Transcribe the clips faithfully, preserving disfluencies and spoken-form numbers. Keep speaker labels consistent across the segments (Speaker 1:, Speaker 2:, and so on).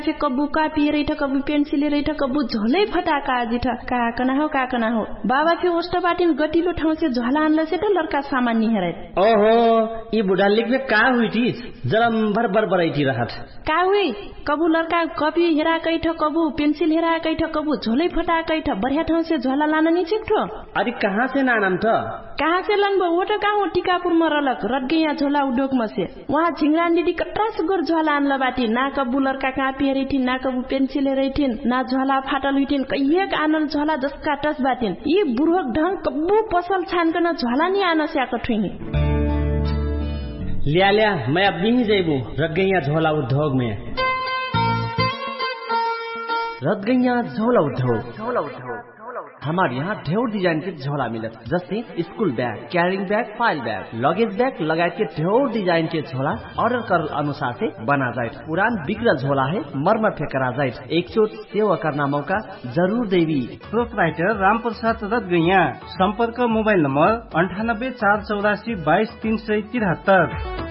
Speaker 1: से कबू कापी रैठ कबू पेन्सिल रैठ कबू झोलै फटाका जिठ का कना हो का कना हो बाबा फे ओस्ट बाटिन गटिलो ठाउँ से झोला आनला से त लड़का सामान नि हेरै
Speaker 2: ओहो ई बुढा लिखले का हुई थी जरम भर भर बरैठी रहत
Speaker 1: का हुई कबू लड़का कॉपी हेरा कैठ कबू पेन्सिल हेरा कैठ कबू झोलै फटा कैठ बढ़िया ठाउँ से झोला लान नि छिक्ठो
Speaker 2: अरे कहाँ से नानम त
Speaker 1: कहाँ से लंग वो तो कहाँ टीकापुर में रलक रट गया झोला उद्योग में से वहाँ झिंगरा दीदी कट्रास गोर झोला आनला बाटी ना कबू लड़का कापी हेरैठिन ना कबू पेन्सिल हेरैठिन ना झोला फाटल हुइठिन कहिएक आनल झोला जसका टस बाटिन यी बुढ़क ढंग कबू पसल छानकन झोला नि आन स्याक ठुइनी
Speaker 2: लिया लिया मैं अब नहीं जाइबू रट गया झोला उद्योग में रट गया झोला उद्योग झोला उद्योग हमारे यहाँ ढेर डिजाइन के झोला मिलत जैसे school bag carrying bag file bag luggage bag लगायत के ढेर डिजाइन के झोला ऑर्डर कर अनुसार से बना जाए पुरान बिगड़ल झोला है मरम्मत करा जाए एक चोट सेवा करना मौका जरूर देवी
Speaker 3: प्रोपराइटर राम प्रसाद रत गैया संपर्क मोबाइल नंबर अंठानब्बे चार चौरासी बाईस तीन सौ तिहत्तर।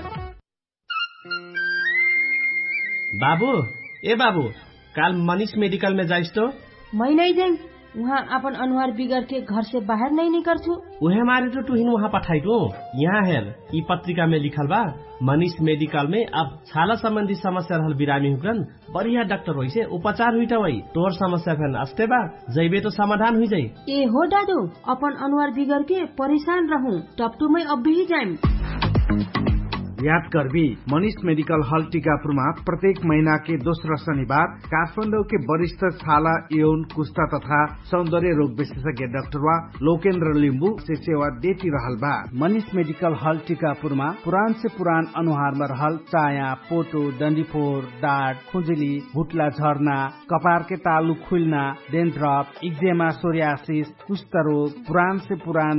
Speaker 4: बाबू ए बाबू काल मनीष मेडिकल में जाइस तो
Speaker 5: मैं नहीं जाऊँ वहाँ अपन अनुहार बिगड़ के घर से बाहर नहीं निकल छू
Speaker 4: उहे मारे तो तुहिन वहाँ पठाई तो यहाँ हेर ई पत्रिका में लिखल बा मनीष मेडिकल में अब छाला संबंधी समस्या रहल बिरामी हुकन बढ़िया डॉक्टर होई से उपचार हुई वही तोर समस्या फैन अस्ते बा जैबे तो समाधान हुई जाये
Speaker 5: ए हो दादू अपन अनुहार बिगड़ के परेशान रहूं टपटू में अब भी जाए
Speaker 6: याद करबी मनीष मेडिकल हॉल टीकापुरमा प्रत्येक महीना के दोस्रो शनिबार काठमाडौँ के वरिष्ठ छाला यौन कुष्ठा तथा सौंदर्य रोग विशेषज्ञ डाक्टर वा लोकेन्द्र लिम्बू से सेवा देती रहल बा। मनीष मेडिकल हॉल टीकापुरमा पुरान से पुरान अनुहार में रहल चाया पोटो डंडीफोर डाँट खुजली भुटला झर्ना कपार के तालु खुलना डेन्ड्रफ इक्जेमा सोरियासिस कुष्ठ रोग पुरान से पुरान